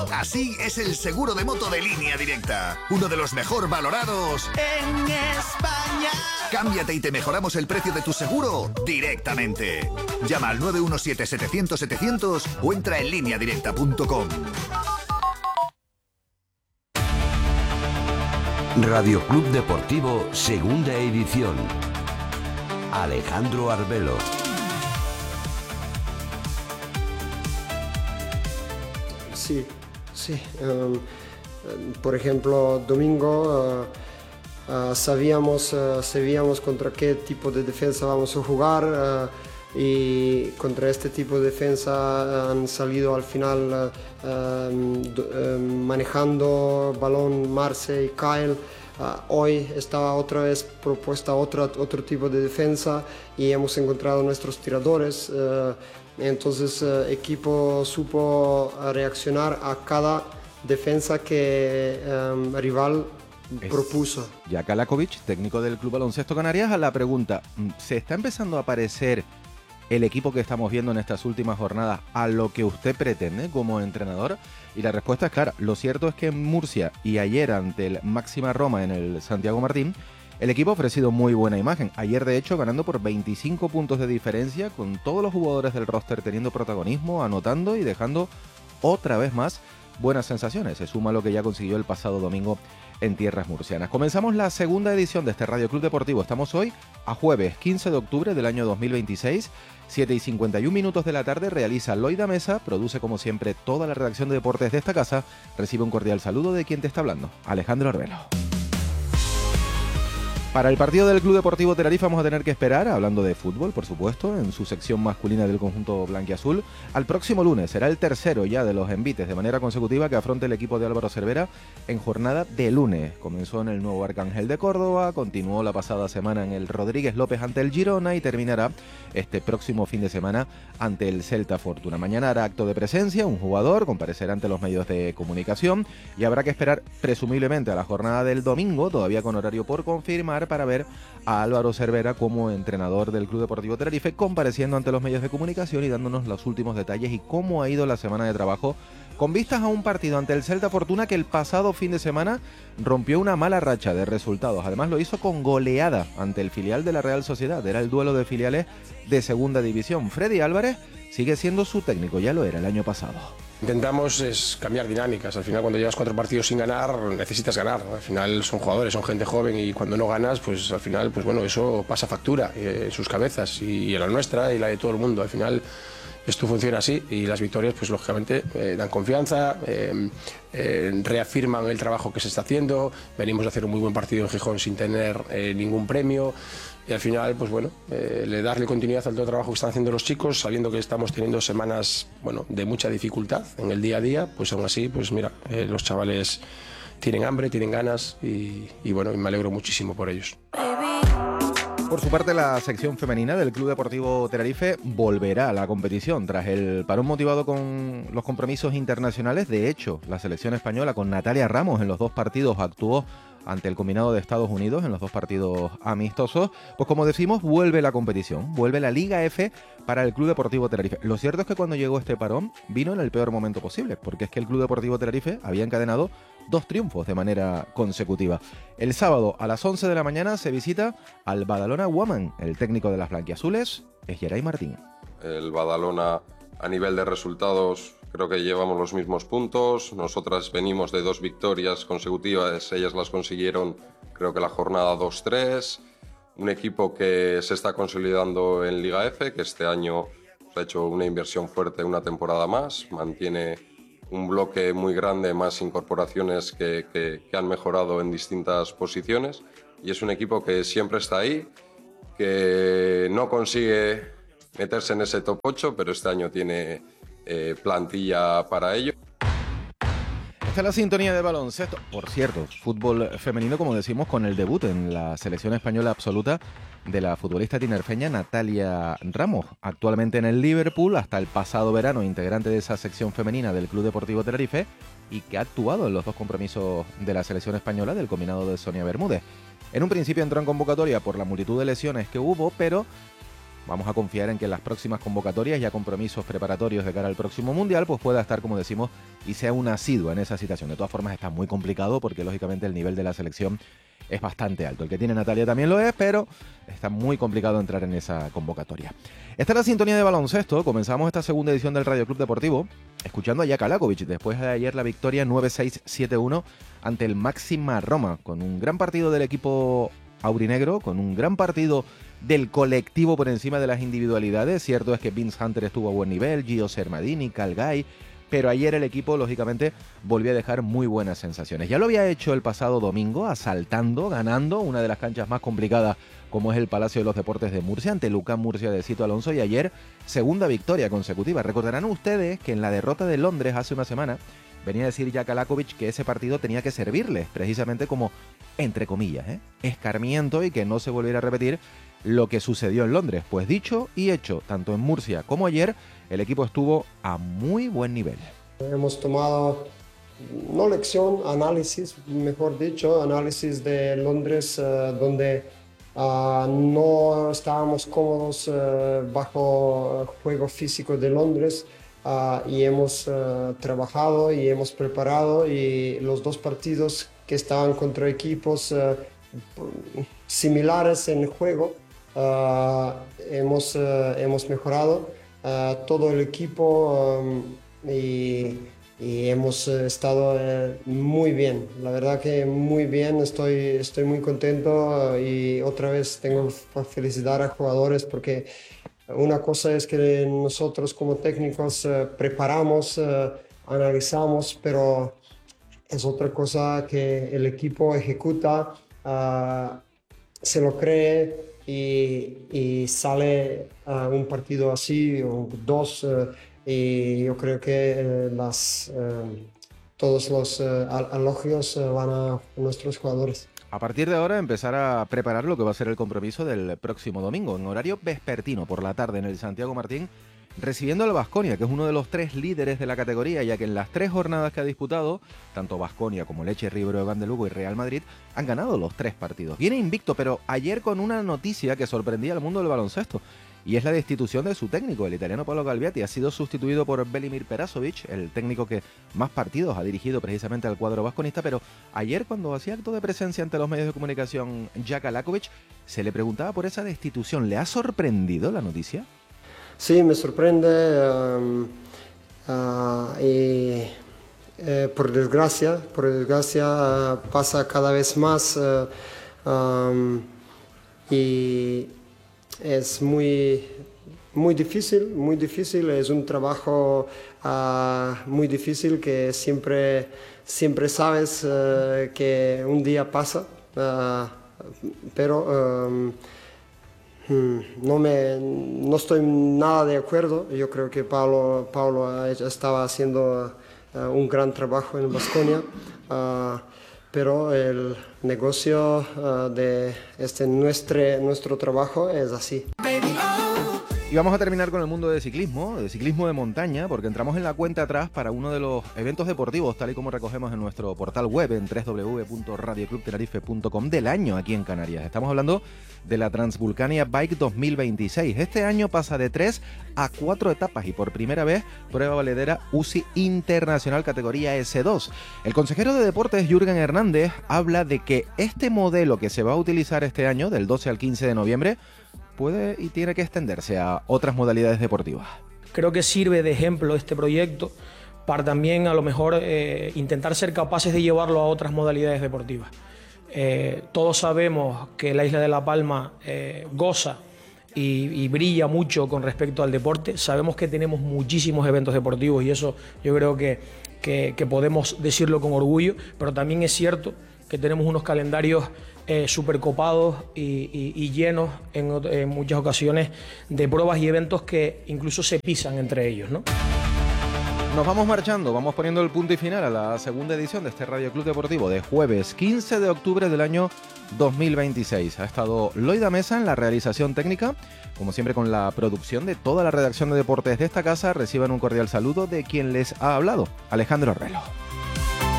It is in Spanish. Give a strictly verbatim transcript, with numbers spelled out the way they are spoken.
Así es el seguro de moto de Línea Directa, uno de los mejor valorados en España. Cámbiate y te mejoramos el precio de tu seguro directamente. Llama al nueve uno siete, setecientos, setecientos o entra en línea directa punto com. Radio Club Deportivo, segunda edición. Alejandro Arbelo. Sí, sí. Um, por ejemplo, domingo uh, uh, sabíamos, uh, sabíamos contra qué tipo de defensa vamos a jugar uh, y contra este tipo de defensa han salido al final uh, um, uh, manejando balón Marce y Kyle. Uh, hoy estaba otra vez propuesta otra, otro tipo de defensa y hemos encontrado nuestros tiradores. Uh, Entonces el eh, equipo supo reaccionar a cada defensa que el eh, rival es propuso. Jaka Lakovic, técnico del Club Baloncesto Canarias, a la pregunta, ¿se está empezando a parecer el equipo que estamos viendo en estas últimas jornadas a lo que usted pretende como entrenador? Y la respuesta es clara. Lo cierto es que en Murcia y ayer ante el Máxima Roma en el Santiago Martín, el equipo ha ofrecido muy buena imagen. Ayer, de hecho, ganando por veinticinco puntos de diferencia, con todos los jugadores del roster teniendo protagonismo, anotando y dejando otra vez más buenas sensaciones. Se suma lo que ya consiguió el pasado domingo en tierras murcianas. Comenzamos la segunda edición de este Radio Club Deportivo. Estamos hoy a jueves quince de octubre del año dos mil veintiséis. siete y cincuenta y un minutos de la tarde realiza Loida Mesa, produce como siempre toda la redacción de deportes de esta casa. Recibe un cordial saludo de quien te está hablando, Alejandro Arbelo. Para el partido del Club Deportivo Tenerife vamos a tener que esperar, hablando de fútbol, por supuesto, en su sección masculina del conjunto blanquiazul, al próximo lunes. Será el tercero ya de los envites de manera consecutiva que afronte el equipo de Álvaro Cervera en jornada de lunes. Comenzó en el nuevo Arcángel de Córdoba, continuó la pasada semana en el Rodríguez López ante el Girona y terminará este próximo fin de semana ante el Celta Fortuna. Mañana hará acto de presencia un jugador, comparecerá ante los medios de comunicación y habrá que esperar presumiblemente a la jornada del domingo, todavía con horario por confirmar, para ver a Álvaro Cervera como entrenador del Club Deportivo Tenerife, compareciendo ante los medios de comunicación y dándonos los últimos detalles y cómo ha ido la semana de trabajo con vistas a un partido ante el Celta Fortuna que el pasado fin de semana rompió una mala racha de resultados. Además lo hizo con goleada ante el filial de la Real Sociedad. Era el duelo de filiales de segunda división. Freddy Álvarez sigue siendo su técnico, ya lo era el año pasado. Intentamos es cambiar dinámicas. Al final, cuando llevas cuatro partidos sin ganar, necesitas ganar. Al final son jugadores, son gente joven y cuando no ganas, pues al final, pues bueno, eso pasa factura eh, en sus cabezas y, y en la nuestra y la de todo el mundo. Al final esto funciona así y las victorias, pues lógicamente eh, dan confianza, eh, eh, reafirman el trabajo que se está haciendo. Venimos de hacer un muy buen partido en Gijón sin tener eh, ningún premio. Y al final, pues bueno, eh, le darle continuidad al todo el trabajo que están haciendo los chicos, sabiendo que estamos teniendo semanas, bueno, de mucha dificultad en el día a día, pues aún así, pues mira, eh, los chavales tienen hambre, tienen ganas y, y bueno, me alegro muchísimo por ellos. Por su parte, la sección femenina del Club Deportivo Tenerife volverá a la competición tras el parón motivado con los compromisos internacionales. De hecho, la selección española con Natalia Ramos en los dos partidos actuó ante el combinado de Estados Unidos en los dos partidos amistosos. Pues como decimos, vuelve la competición, vuelve la Liga F para el Club Deportivo Tenerife. Lo cierto es que cuando llegó este parón vino en el peor momento posible, porque es que el Club Deportivo Tenerife había encadenado dos triunfos de manera consecutiva. El sábado a las once de la mañana se visita al Badalona Woman. El técnico de las blanquiazules es Geray Martín. El Badalona, a nivel de resultados, creo que llevamos los mismos puntos. Nosotras venimos de dos victorias consecutivas, ellas las consiguieron creo que la jornada dos tres. Un equipo que se está consolidando en Liga F, que este año ha hecho una inversión fuerte una temporada más, mantiene un bloque muy grande, más incorporaciones que, que, que han mejorado en distintas posiciones y es un equipo que siempre está ahí, que no consigue meterse en ese top ocho, pero este año tiene eh, plantilla para ello. Esta es la sintonía de baloncesto. Por cierto, fútbol femenino, como decimos, con el debut en la selección española absoluta de la futbolista tinerfeña Natalia Ramos, actualmente en el Liverpool, hasta el pasado verano integrante de esa sección femenina del Club Deportivo Tenerife y que ha actuado en los dos compromisos de la selección española del combinado de Sonia Bermúdez. En un principio entró en convocatoria por la multitud de lesiones que hubo, pero vamos a confiar en que en las próximas convocatorias y a compromisos preparatorios de cara al próximo Mundial, pues pueda estar, como decimos, y sea un asiduo en esa situación. De todas formas está muy complicado porque lógicamente el nivel de la selección es bastante alto. El que tiene Natalia también lo es, pero está muy complicado entrar en esa convocatoria. Esta es la sintonía de baloncesto. Comenzamos esta segunda edición del Radio Club Deportivo escuchando a Jaka Lakovic después de ayer la victoria nueve seis siete uno ante el Máxima Roma, con un gran partido del equipo aurinegro, con un gran partido del colectivo por encima de las individualidades. Cierto es que Vince Hunter estuvo a buen nivel, Gio Sermadini, Calgay, pero ayer el equipo, lógicamente, volvió a dejar muy buenas sensaciones. Ya lo había hecho el pasado domingo, asaltando, ganando una de las canchas más complicadas, como es el Palacio de los Deportes de Murcia, ante Lucán Murcia de Sito Alonso, y ayer, segunda victoria consecutiva. Recordarán ustedes que en la derrota de Londres hace una semana, venía a decir Jaka Lakovic que ese partido tenía que servirles, precisamente como, entre comillas, ¿eh? escarmiento, y que no se volviera a repetir lo que sucedió en Londres. Pues dicho y hecho, tanto en Murcia como ayer, el equipo estuvo a muy buen nivel. Hemos tomado, no lección, análisis, mejor dicho, análisis de Londres, uh, donde uh, no estábamos cómodos uh, bajo el juego físico de Londres, uh, y hemos uh, trabajado y hemos preparado, y los dos partidos que estaban contra equipos uh, similares en juego, uh, hemos, uh, hemos mejorado. Uh, todo el equipo um, y, y hemos uh, estado uh, muy bien, la verdad que muy bien, estoy, estoy muy contento, uh, y otra vez tengo que felicitar a jugadores, porque una cosa es que nosotros como técnicos uh, preparamos, uh, analizamos, pero es otra cosa que el equipo ejecuta, uh, se lo cree, Y, y sale uh, un partido así o dos, uh, y yo creo que uh, las, uh, todos los uh, elogios uh, van a nuestros jugadores. A partir de ahora empezar a preparar lo que va a ser el compromiso del próximo domingo, en horario vespertino, por la tarde, en el Santiago Martín, recibiendo al Baskonia, que es uno de los tres líderes de la categoría, ya que en las tres jornadas que ha disputado, tanto Baskonia como Leche, Ribero de Van de Lugo y Real Madrid han ganado los tres partidos. Viene invicto, pero ayer con una noticia que sorprendía al mundo del baloncesto, y es la destitución de su técnico, el italiano Paolo Galbiati. Ha sido sustituido por Velimir Perasovic, el técnico que más partidos ha dirigido precisamente al cuadro vasconista, pero ayer, cuando hacía acto de presencia ante los medios de comunicación Jaka Lakovic, se le preguntaba por esa destitución. ¿Le ha sorprendido la noticia? Sí, me sorprende, um, uh, y eh, por desgracia, por desgracia uh, pasa cada vez más, uh, um, y es muy, muy difícil, muy difícil, es un trabajo uh, muy difícil que siempre, siempre sabes uh, que un día pasa, uh, pero um, No, me, no estoy nada de acuerdo. Yo creo que Paulo, Paulo estaba haciendo uh, un gran trabajo en Baskonia, uh, pero el negocio uh, de este nuestro, nuestro trabajo es así. Y vamos a terminar con el mundo del ciclismo, de ciclismo de montaña, porque entramos en la cuenta atrás para uno de los eventos deportivos, tal y como recogemos en nuestro portal web en doble u doble u doble u punto radio club tenerife punto com, del año aquí en Canarias. Estamos hablando de la Transvulcania Bike dos mil veintiséis. Este año pasa de tres a cuatro etapas y por primera vez prueba valedera U C I Internacional categoría ese dos. El consejero de deportes, Jürgen Hernández, habla de que este modelo que se va a utilizar este año, del doce al quince de noviembre, puede y tiene que extenderse a otras modalidades deportivas. Creo que sirve de ejemplo este proyecto para también a lo mejor eh, intentar ser capaces de llevarlo a otras modalidades deportivas. Eh, todos sabemos que la isla de La Palma eh, goza y, y brilla mucho con respecto al deporte. Sabemos que tenemos muchísimos eventos deportivos y eso yo creo que, que, que podemos decirlo con orgullo, pero también es cierto que tenemos unos calendarios eh, súper copados y, y, y llenos en, en muchas ocasiones de pruebas y eventos que incluso se pisan entre ellos, ¿no? Nos vamos marchando, vamos poniendo el punto y final a la segunda edición de este Radio Club Deportivo de jueves quince de octubre del año dos mil veintiséis. Ha estado Loida Mesa en la realización técnica, como siempre con la producción de toda la redacción de deportes de esta casa. Reciban un cordial saludo de quien les ha hablado, Alejandro Relo.